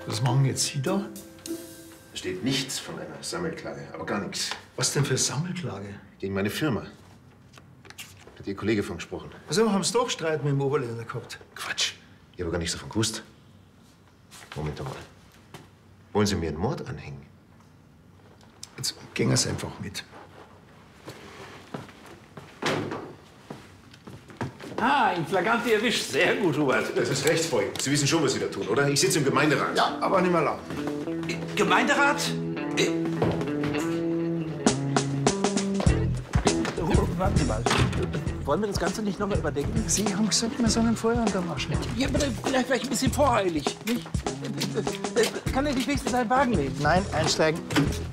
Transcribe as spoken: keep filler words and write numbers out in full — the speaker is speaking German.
Was machen jetzt Sie da? Da steht nichts von einer Sammelklage, aber gar nichts. Was denn für Sammelklage? Gegen meine Firma. Hat Ihr Kollege von gesprochen. Also haben Sie doch Streit mit dem Oberländer gehabt? Quatsch. Ich habe gar nichts davon gewusst. Moment mal. Wollen Sie mir einen Mord anhängen? Jetzt gehen Sie einfach mit. Ah, in Flagranti erwischt. Sehr gut, Hubert. Das ist Rechtsbeugung. Sie wissen schon, was Sie da tun, oder? Ich sitze im Gemeinderat. Ja, aber nicht mehr lang. Gemeinderat? Äh, Warten Sie mal. Wollen wir das Ganze nicht noch mal überdenken? Sie haben gesagt, wir sollen Feuer unterm Arsch nicht. Ja, aber vielleicht war ich ein bisschen voreilig, nicht? Kann er nicht wenigstens einen Wagen nehmen? Nein, einsteigen.